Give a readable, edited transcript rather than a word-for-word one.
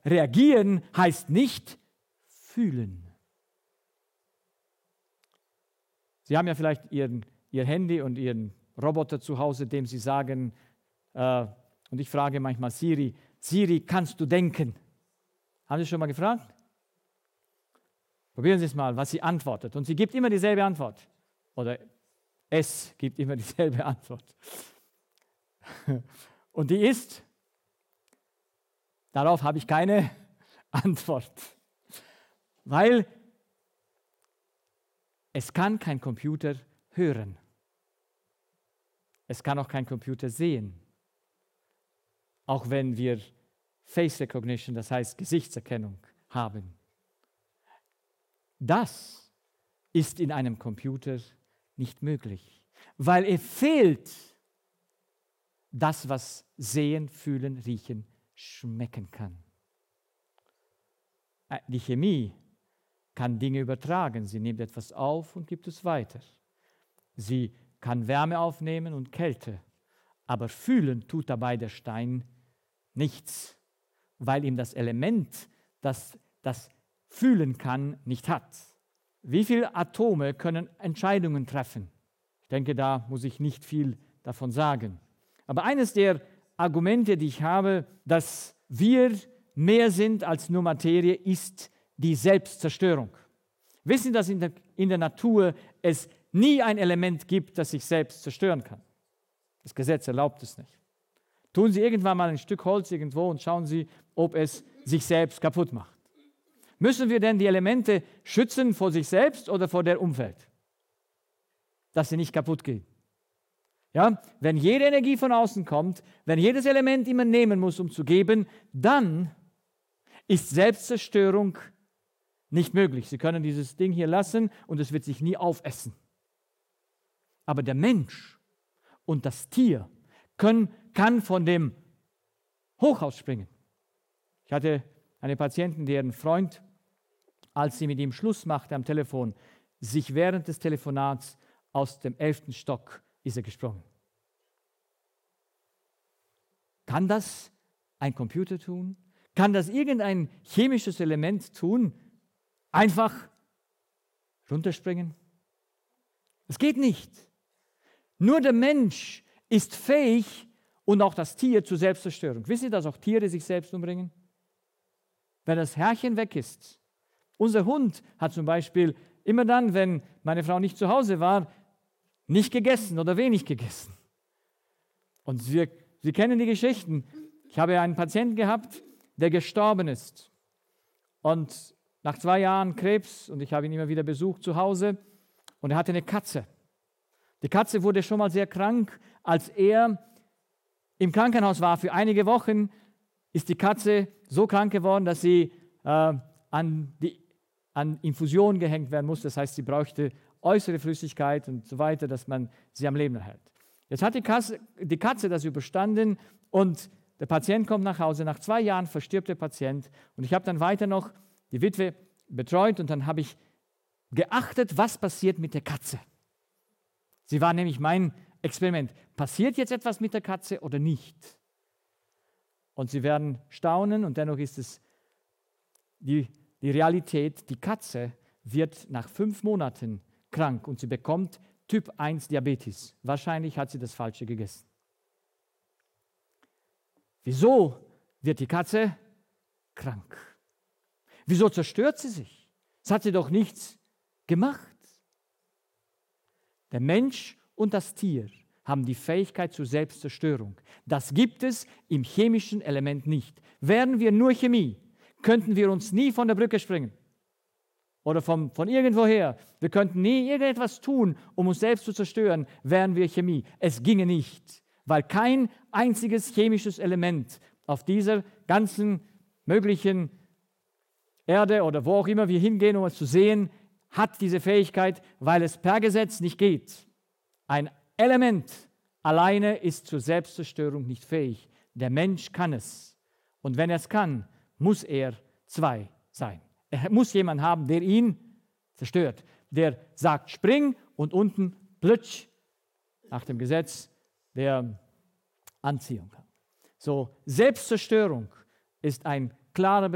reagieren heißt nicht fühlen. Sie haben ja vielleicht Ihr Handy und Ihren Roboter zu Hause, dem Sie sagen, und ich frage manchmal Siri, Siri, kannst du denken? Haben Sie schon mal gefragt? Probieren Sie es mal, was sie antwortet. Und sie gibt immer dieselbe Antwort. Oder es gibt immer dieselbe Antwort. Und die ist, darauf habe ich keine Antwort. Weil es kann kein Computer hören. Es kann auch kein Computer sehen. Auch wenn wir Face Recognition, das heißt Gesichtserkennung, haben. Das ist in einem Computer nicht möglich, weil es fehlt das, was sehen, fühlen, riechen, schmecken kann. Die Chemie kann Dinge übertragen. Sie nimmt etwas auf und gibt es weiter. Sie kann Wärme aufnehmen und Kälte. Aber fühlen tut dabei der Stein nichts, weil ihm das Element, das fühlen kann, nicht hat. Wie viele Atome können Entscheidungen treffen? Ich denke, da muss ich nicht viel davon sagen. Aber eines der Argumente, die ich habe, dass wir mehr sind als nur Materie, ist die Selbstzerstörung. Wissen Sie, dass in der Natur es nie ein Element gibt, das sich selbst zerstören kann? Das Gesetz erlaubt es nicht. Tun Sie irgendwann mal ein Stück Holz irgendwo und schauen Sie, ob es sich selbst kaputt macht. Müssen wir denn die Elemente schützen vor sich selbst oder vor der Umwelt? Dass sie nicht kaputt gehen. Ja, wenn jede Energie von außen kommt, wenn jedes Element immer nehmen muss, um zu geben, dann ist Selbstzerstörung nicht möglich. Sie können dieses Ding hier lassen und es wird sich nie aufessen. Aber der Mensch und das Tier kann von dem Hochhaus springen. Ich hatte eine Patientin, deren Freund, als sie mit ihm Schluss machte am Telefon, sich während des Telefonats aus dem 11. Stock ist er gesprungen. Kann das ein Computer tun? Kann das irgendein chemisches Element tun? Einfach runterspringen? Es geht nicht. Nur der Mensch ist fähig und auch das Tier zur Selbstzerstörung. Wissen Sie, dass auch Tiere sich selbst umbringen? Wenn das Herrchen weg ist. Unser Hund hat zum Beispiel immer dann, wenn meine Frau nicht zu Hause war, nicht gegessen oder wenig gegessen. Und Sie kennen die Geschichten. Ich habe einen Patienten gehabt, der gestorben ist. Und nach 2 Jahren Krebs, und ich habe ihn immer wieder besucht zu Hause, und er hatte eine Katze. Die Katze wurde schon mal sehr krank. Als er im Krankenhaus war für einige Wochen, ist die Katze so krank geworden, dass sie an Infusion gehängt werden musste. Das heißt, sie brauchte äußere Flüssigkeit und so weiter, dass man sie am Leben erhält. Jetzt hat die Katze das überstanden und der Patient kommt nach Hause. Nach 2 Jahren verstirbt der Patient und ich habe dann weiter noch die Witwe betreut und dann habe ich geachtet, was passiert mit der Katze. Sie war nämlich mein Experiment. Passiert jetzt etwas mit der Katze oder nicht? Und Sie werden staunen und dennoch ist es die Realität. Die Katze wird nach 5 Monaten krank und sie bekommt Typ 1 Diabetes. Wahrscheinlich hat sie das Falsche gegessen. Wieso wird die Katze krank? Wieso zerstört sie sich? Es hat sie doch nichts gemacht. Der Mensch und das Tier haben die Fähigkeit zur Selbstzerstörung. Das gibt es im chemischen Element nicht. Wären wir nur Chemie, könnten wir uns nie von der Brücke springen oder von irgendwoher. Wir könnten nie irgendetwas tun, um uns selbst zu zerstören, wären wir Chemie. Es ginge nicht, weil kein einziges chemisches Element auf dieser ganzen möglichen Erde oder wo auch immer wir hingehen, um es zu sehen, hat diese Fähigkeit, weil es per Gesetz nicht geht. Ein Element alleine ist zur Selbstzerstörung nicht fähig. Der Mensch kann es. Und wenn er es kann, muss er 2 sein. Er muss jemanden haben, der ihn zerstört. Der sagt, spring und unten plötsch nach dem Gesetz der Anziehung. So, Selbstzerstörung ist ein klarer